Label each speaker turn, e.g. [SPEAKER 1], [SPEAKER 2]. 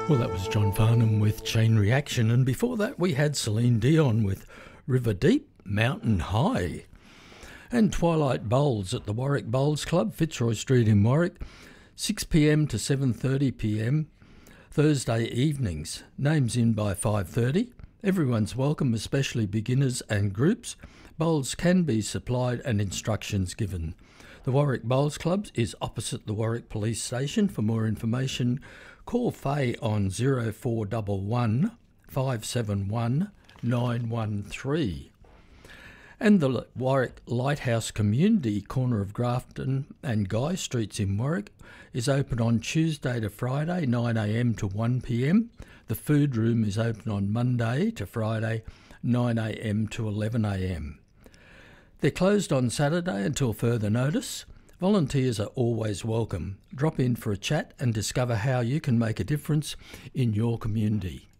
[SPEAKER 1] Well, that was John Farnham with Chain Reaction, and before that we had Celine Dion with River Deep, Mountain High. And Twilight Bowls at the Warwick Bowls Club, Fitzroy Street in Warwick, 6pm to 7:30pm, Thursday evenings. Names in by 5:30. Everyone's welcome, especially beginners and groups. Bowls can be supplied and instructions given. The Warwick Bowls Club is opposite the Warwick Police Station. For more information, call Faye on 0411 571 913. And the Warwick Lighthouse Community, corner of Grafton and Guy Streets in Warwick, is open on Tuesday to Friday, 9am to 1pm. The food room is open on Monday to Friday, 9am to 11am. They're closed on Saturday until further notice. Volunteers are always welcome. Drop in for a chat and discover how you can make a difference in your community.